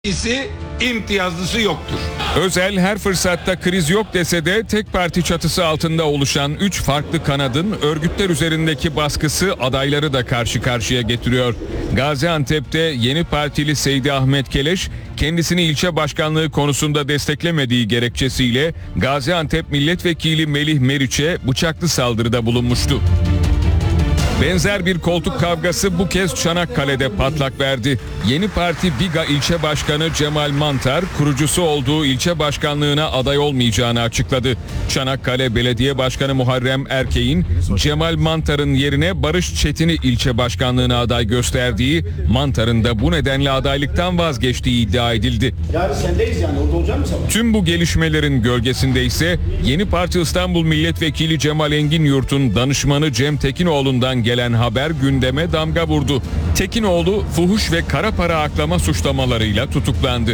imtiyazlısı yoktur. Özel her fırsatta kriz yok dese de tek parti çatısı altında oluşan 3 farklı kanadın örgütler üzerindeki baskısı adayları da karşı karşıya getiriyor. Gaziantep'te yeni partili Seydi Ahmet Keleş kendisini ilçe başkanlığı konusunda desteklemediği gerekçesiyle Gaziantep Milletvekili Melih Meriç'e bıçaklı saldırıda bulunmuştu. Benzer bir koltuk kavgası bu kez Çanakkale'de patlak verdi. Yeni Parti Biga ilçe başkanı Cemal Mantar, kurucusu olduğu ilçe başkanlığına aday olmayacağını açıkladı. Çanakkale Belediye Başkanı Muharrem Erkek'in Cemal Mantar'ın yerine Barış Çetin'i ilçe başkanlığına aday gösterdiği, Mantar'ın da bu nedenle adaylıktan vazgeçtiği iddia edildi. Yarın sendeyiz yani, orada olacak mısın? Tüm bu gelişmelerin gölgesinde ise Yeni Parti İstanbul Milletvekili Cemal Enginyurt'un danışmanı Cem Tekinoğlu'ndan gelen haber gündeme damga vurdu. Tekinoğlu fuhuş ve kara para aklama suçlamalarıyla tutuklandı.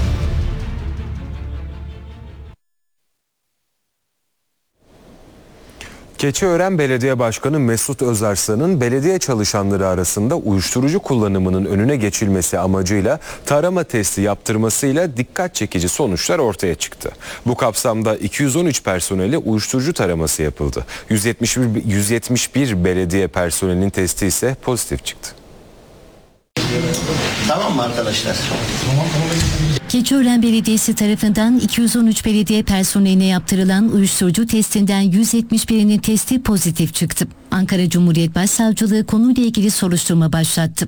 Keçiören Belediye Başkanı Mesut Özarslan'ın belediye çalışanları arasında uyuşturucu kullanımının önüne geçilmesi amacıyla tarama testi yaptırmasıyla dikkat çekici sonuçlar ortaya çıktı. Bu kapsamda 213 personele uyuşturucu taraması yapıldı. 171 belediye personelinin testi ise pozitif çıktı. Tamam mı arkadaşlar? Keçiören Belediyesi tarafından 213 belediye personeline yaptırılan uyuşturucu testinden 171'inin testi pozitif çıktı. Ankara Cumhuriyet Başsavcılığı konuyla ilgili soruşturma başlattı.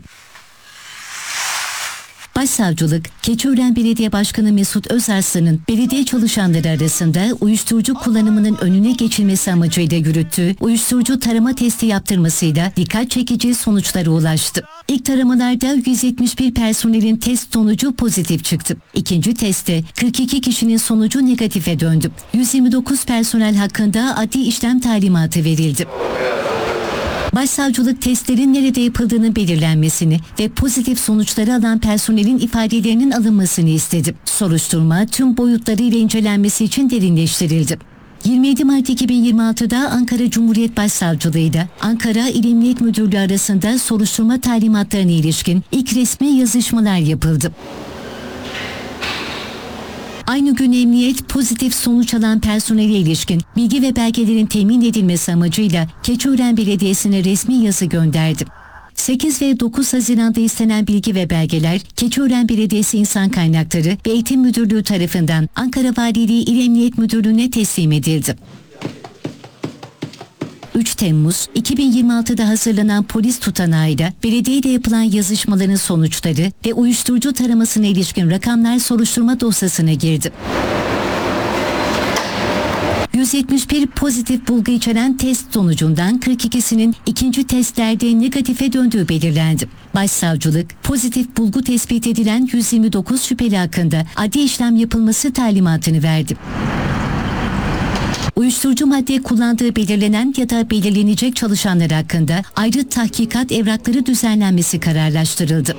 Başsavcılık, Keçiören Belediye Başkanı Mesut Özarslan'ın belediye çalışanları arasında uyuşturucu kullanımının önüne geçilmesi amacıyla yürüttüğü uyuşturucu tarama testi yaptırmasıyla dikkat çekici sonuçlara ulaştı. İlk taramalarda 171 personelin test sonucu pozitif çıktı. İkinci testte 42 kişinin sonucu negatife döndü. 129 personel hakkında adli işlem talimatı verildi. Başsavcılık testlerin nerede yapıldığını belirlenmesini ve pozitif sonuçları alan personelin ifadelerinin alınmasını istedi. Soruşturma tüm boyutlarıyla incelenmesi için derinleştirildi. 27 Mart 2026'da Ankara Cumhuriyet Başsavcılığı ile Ankara İl Emniyet Müdürlüğü arasında soruşturma talimatlarına ilişkin ilk resmi yazışmalar yapıldı. Aynı gün emniyet pozitif sonuç alan personele ilişkin bilgi ve belgelerin temin edilmesi amacıyla Keçiören Belediyesi'ne resmi yazı gönderdi. 8 ve 9 Haziran'da istenen bilgi ve belgeler Keçiören Belediyesi İnsan Kaynakları ve Eğitim Müdürlüğü tarafından Ankara Valiliği İl Emniyet Müdürlüğü'ne teslim edildi. 3 Temmuz 2026'da hazırlanan polis tutanağıyla belediyeyle yapılan yazışmaların sonuçları ve uyuşturucu taramasına ilişkin rakamlar soruşturma dosyasına girdi. 171 pozitif bulgu içeren test sonucundan 42'sinin ikinci testlerde negatife döndüğü belirlendi. Başsavcılık, pozitif bulgu tespit edilen 129 şüpheli hakkında adli işlem yapılması talimatını verdi. Uyuşturucu madde kullandığı belirlenen ya da belirlenecek çalışanlar hakkında ayrı tahkikat evrakları düzenlenmesi kararlaştırıldı.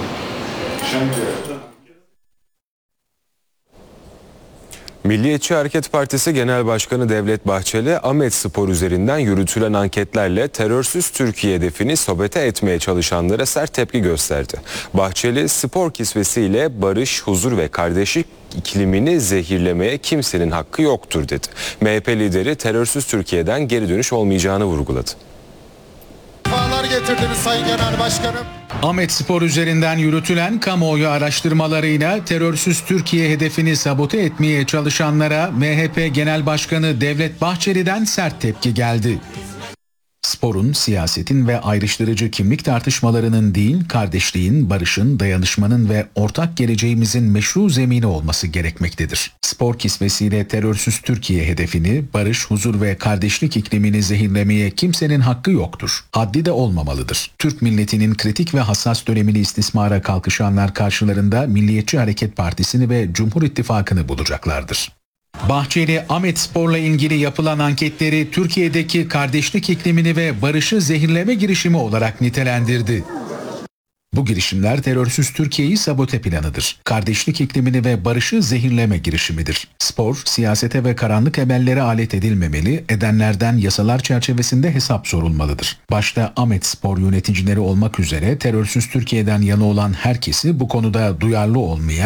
Milliyetçi Hareket Partisi Genel Başkanı Devlet Bahçeli, Ahmet Spor üzerinden yürütülen anketlerle terörsüz Türkiye hedefini sohbete etmeye çalışanlara sert tepki gösterdi. Bahçeli, spor kisvesiyle barış, huzur ve kardeşlik iklimini zehirlemeye kimsenin hakkı yoktur dedi. MHP lideri terörsüz Türkiye'den geri dönüş olmayacağını vurguladı. Getirdiniz Sayın Genel Başkanım. Ahmet Spor üzerinden yürütülen kamuoyu araştırmalarıyla terörsüz Türkiye hedefini sabote etmeye çalışanlara MHP Genel Başkanı Devlet Bahçeli'den sert tepki geldi. Sporun, siyasetin ve ayrıştırıcı kimlik tartışmalarının değil, kardeşliğin, barışın, dayanışmanın ve ortak geleceğimizin meşru zemini olması gerekmektedir. Spor kisvesiyle terörsüz Türkiye hedefini, barış, huzur ve kardeşlik iklimini zehirlemeye kimsenin hakkı yoktur. Haddi de olmamalıdır. Türk milletinin kritik ve hassas dönemini istismara kalkışanlar karşılarında Milliyetçi Hareket Partisi'ni ve Cumhur İttifakı'nı bulacaklardır. Bahçeli, Ahmet Spor'la ilgili yapılan anketleri Türkiye'deki kardeşlik iklimini ve barışı zehirleme girişimi olarak nitelendirdi. Bu girişimler terörsüz Türkiye'yi sabote planıdır. Kardeşlik iklimini ve barışı zehirleme girişimidir. Spor, siyasete ve karanlık emellere alet edilmemeli, edenlerden yasalar çerçevesinde hesap sorulmalıdır. Başta Ahmet Spor yöneticileri olmak üzere terörsüz Türkiye'den yana olan herkesi bu konuda duyarlı olmaya,